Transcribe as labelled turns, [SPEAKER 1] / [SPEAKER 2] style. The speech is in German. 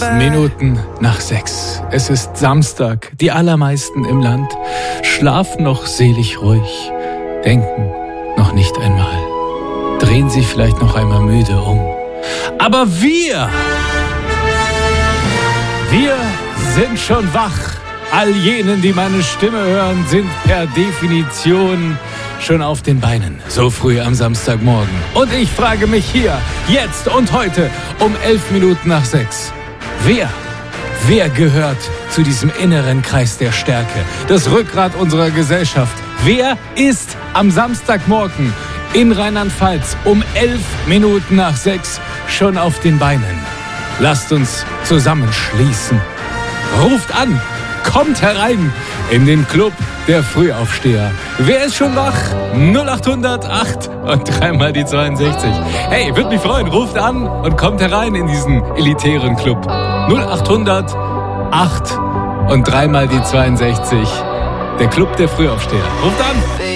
[SPEAKER 1] Minuten nach 6. Es ist Samstag. Die allermeisten im Land schlafen noch selig ruhig, denken noch nicht einmal, drehen sich vielleicht noch einmal müde um. Aber wir sind schon wach. All jenen, die meine Stimme hören, sind per Definition schon auf den Beinen, so früh am Samstagmorgen. Und ich frage mich hier, jetzt und heute um 11 Minuten nach 6. Wer gehört zu diesem inneren Kreis der Stärke, das Rückgrat unserer Gesellschaft? Wer ist am Samstagmorgen in Rheinland-Pfalz um 11 Minuten nach 6 schon auf den Beinen? Lasst uns zusammenschließen. Ruft an! Kommt herein in den Club der Frühaufsteher. Wer ist schon wach? 0800 8 und dreimal die 62. Hey, würde mich freuen. Ruft an und kommt herein in diesen elitären Club. 0800 8 und dreimal die 62. Der Club der Frühaufsteher. Ruft an!